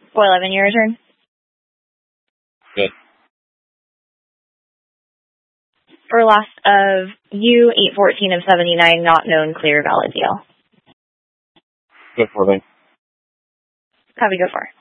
411, your return. Good. For loss of U, 814 of 79, not known, clear, valid deal. Good for me. Copy, go for.